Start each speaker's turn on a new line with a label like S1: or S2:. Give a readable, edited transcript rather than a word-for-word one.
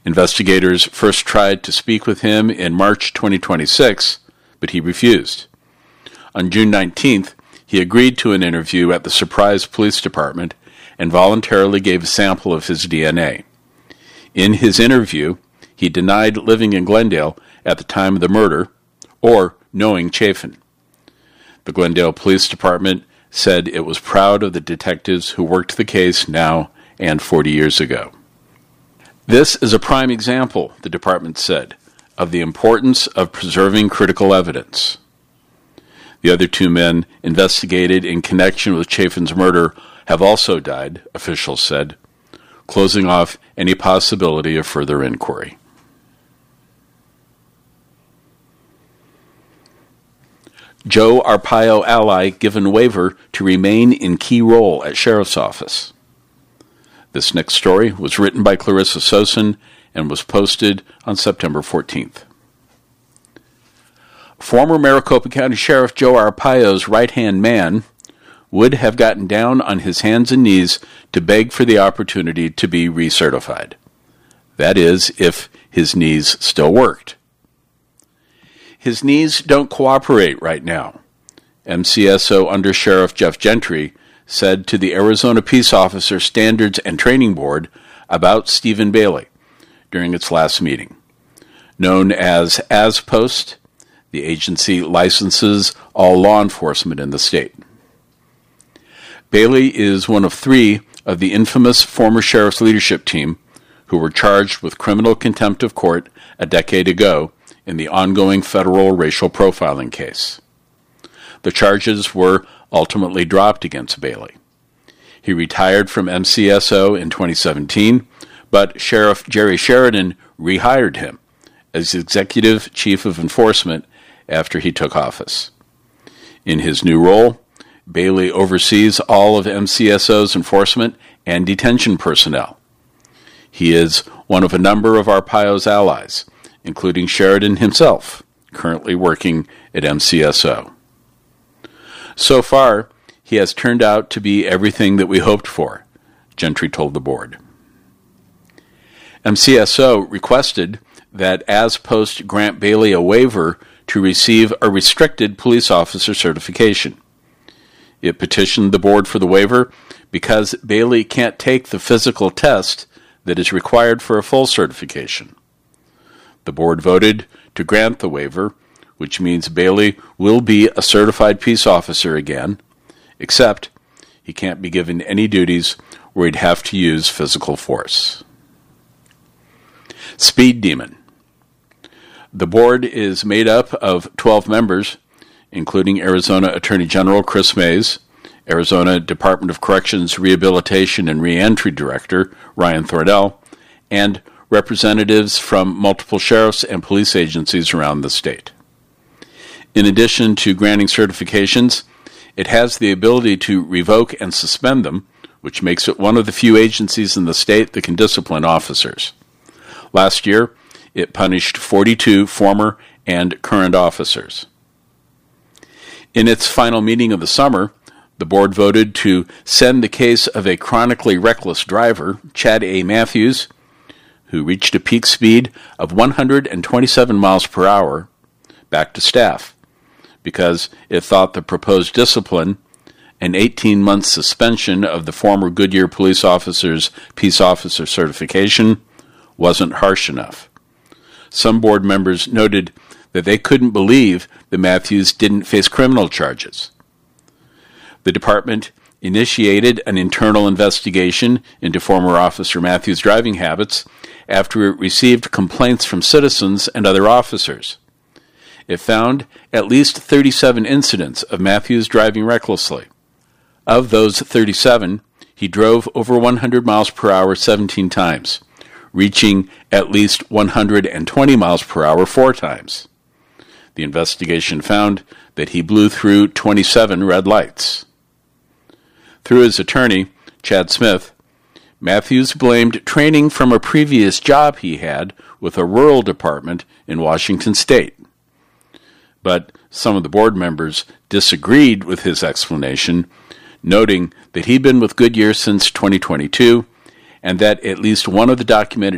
S1: Investigators first tried to speak with him in March 2026, but he refused. On June 19th, he agreed to an interview at the Surprise Police Department and voluntarily gave a sample of his DNA. In his interview, he denied living in Glendale at the time of the murder or knowing Chafin. The Glendale Police Department said it was proud of the detectives who worked the case now and 40 years ago. This is a prime example, the department said, of the importance of preserving critical evidence. The other two men investigated in connection with Chafin's murder have also died, officials said, closing off any possibility of further inquiry. Joe Arpaio ally given waiver to remain in key role at Sheriff's Office. This next story was written by Clarissa Sosin and was posted on September 14th. Former Maricopa County Sheriff Joe Arpaio's right-hand man would have gotten down on his hands and knees to beg for the opportunity to be recertified. That is, if his knees still worked. His knees don't cooperate right now, MCSO Undersheriff Jeff Gentry said to the Arizona Peace Officer Standards and Training Board about Stephen Bailey during its last meeting. Known as ASPOST, the agency licenses all law enforcement in the state. Bailey is one of three of the infamous former sheriff's leadership team who were charged with criminal contempt of court a decade ago in the ongoing federal racial profiling case. The charges were ultimately dropped against Bailey. He retired from MCSO in 2017, but Sheriff Jerry Sheridan rehired him as Executive Chief of Enforcement after he took office. In his new role, Bailey oversees all of MCSO's enforcement and detention personnel. He is one of a number of Arpaio's allies, including Sheridan himself, currently working at MCSO. So far, he has turned out to be everything that we hoped for, Gentry told the board. MCSO requested that ASPOST grant Bailey a waiver to receive a restricted police officer certification. It petitioned the board for the waiver because Bailey can't take the physical test that is required for a full certification. The board voted to grant the waiver, which means Bailey will be a certified peace officer again, except he can't be given any duties where he'd have to use physical force. Speed Demon. The board is made up of 12 members, including Arizona Attorney General Chris Mays, Arizona Department of Corrections Rehabilitation and Reentry Director Ryan Thornell, and representatives from multiple sheriffs and police agencies around the state. In addition to granting certifications, it has the ability to revoke and suspend them, which makes it one of the few agencies in the state that can discipline officers. Last year, it punished 42 former and current officers. In its final meeting of the summer, the board voted to send the case of a chronically reckless driver, Chad A. Matthews, who reached a peak speed of 127 miles per hour, back to staff, because it thought the proposed discipline, an 18-month suspension of the former Goodyear police officer's peace officer certification, wasn't harsh enough. Some board members noted that they couldn't believe that Matthews didn't face criminal charges. The department initiated an internal investigation into former Officer Matthews' driving habits after it received complaints from citizens and other officers. It found at least 37 incidents of Matthews driving recklessly. Of those 37, he drove over 100 miles per hour 17 times, reaching at least 120 miles per hour 4 times. The investigation found that he blew through 27 red lights. Through his attorney, Chad Smith, Matthews blamed training from a previous job he had with a rural department in Washington State. But some of the board members disagreed with his explanation, noting that he'd been with Goodyear since 2022 and that at least one of the documented